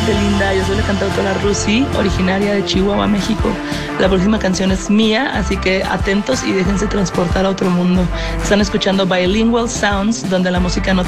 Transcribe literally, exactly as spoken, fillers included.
gente linda, yo soy la cantautora Rusi, originaria de Chihuahua, México. La próxima canción es mía, así que atentos y déjense transportar a otro mundo. Están escuchando Bilingual Sounds, donde la música no